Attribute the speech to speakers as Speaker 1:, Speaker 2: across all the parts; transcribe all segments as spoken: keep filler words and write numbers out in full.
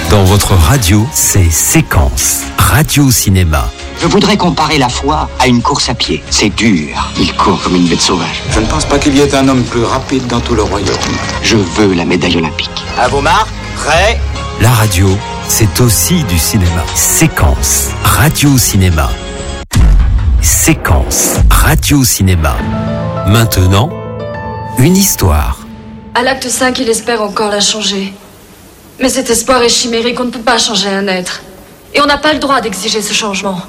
Speaker 1: Dans votre radio, c'est Séquence, radio-cinéma.
Speaker 2: Je voudrais comparer la foi à une course à pied. C'est dur. Il court comme une bête sauvage.
Speaker 3: Je ne pense pas qu'il y ait un homme plus rapide dans tout le royaume.
Speaker 2: Je veux la médaille olympique.
Speaker 4: À vos marques, prêts.
Speaker 1: La radio, c'est aussi du cinéma. Séquence, radio-cinéma. Séquence, radio-cinéma. Maintenant, une histoire.
Speaker 5: À l'acte cinq, il espère encore la changer. Mais cet espoir est chimérique, on ne peut pas changer un être. Et on n'a pas le droit d'exiger ce changement.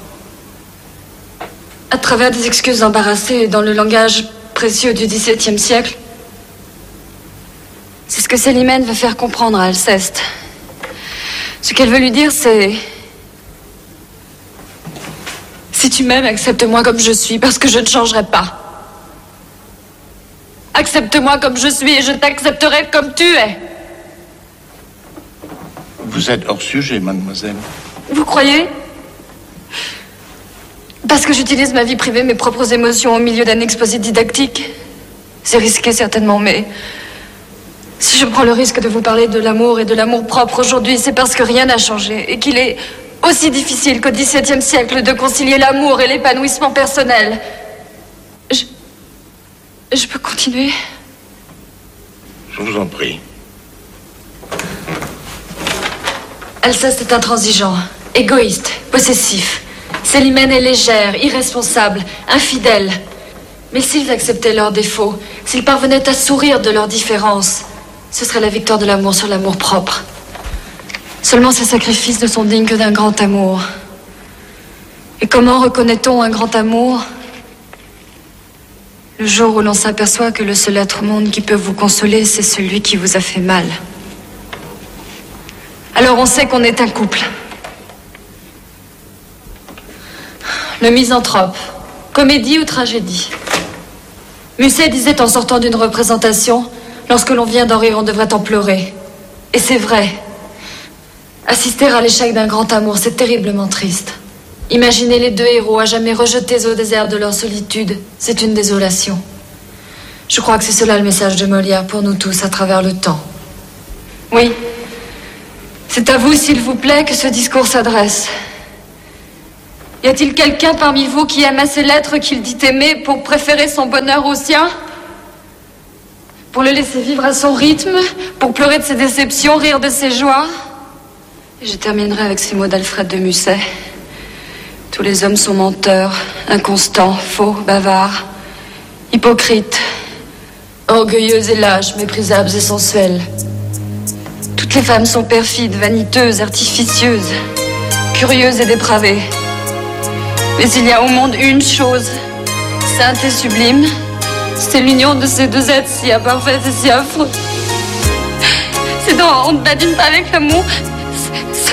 Speaker 5: À travers des excuses embarrassées et dans le langage précieux du dix-septième siècle, c'est ce que Célimène veut faire comprendre à Alceste. Ce qu'elle veut lui dire, c'est... Si tu m'aimes, accepte-moi comme je suis, parce que je ne changerai pas. Accepte-moi comme je suis et je t'accepterai comme tu es.
Speaker 6: Vous êtes hors sujet, mademoiselle.
Speaker 5: Vous croyez ? Parce que j'utilise ma vie privée, mes propres émotions au milieu d'un exposé didactique. C'est risqué certainement, mais... Si je prends le risque de vous parler de l'amour et de l'amour propre aujourd'hui, c'est parce que rien n'a changé et qu'il est aussi difficile qu'au dix-septième siècle de concilier l'amour et l'épanouissement personnel. Je... Je peux continuer ?
Speaker 6: Je vous en prie.
Speaker 5: Alceste est intransigeant, égoïste, possessif. Célimène est légère, irresponsable, infidèle. Mais s'ils acceptaient leurs défauts, s'ils parvenaient à sourire de leurs différences, ce serait la victoire de l'amour sur l'amour propre. Seulement ces sacrifices ne sont dignes que d'un grand amour. Et comment reconnaît-on un grand amour ? Le jour où l'on s'aperçoit que le seul être au monde qui peut vous consoler, c'est celui qui vous a fait mal. Alors on sait qu'on est un couple. Le misanthrope, comédie ou tragédie. Musset disait en sortant d'une représentation, lorsque l'on vient d'en rire, on devrait en pleurer. Et c'est vrai. Assister à l'échec d'un grand amour, c'est terriblement triste. Imaginer les deux héros à jamais rejetés au désert de leur solitude, c'est une désolation. Je crois que c'est cela le message de Molière pour nous tous à travers le temps. Oui. C'est à vous, s'il vous plaît, que ce discours s'adresse. Y a-t-il quelqu'un parmi vous qui aime assez l'être qu'il dit aimer pour préférer son bonheur au sien ? Pour le laisser vivre à son rythme ? Pour pleurer de ses déceptions, rire de ses joies ? Et je terminerai avec ces mots d'Alfred de Musset. Tous les hommes sont menteurs, inconstants, faux, bavards, hypocrites, orgueilleux et lâches, méprisables et sensuels. Toutes les femmes sont perfides, vaniteuses, artificieuses, curieuses et dépravées. Mais il y a au monde une chose, sainte et sublime, c'est l'union de ces deux êtres si imparfaits et si affreux. C'est donc on ne badine pas avec l'amour.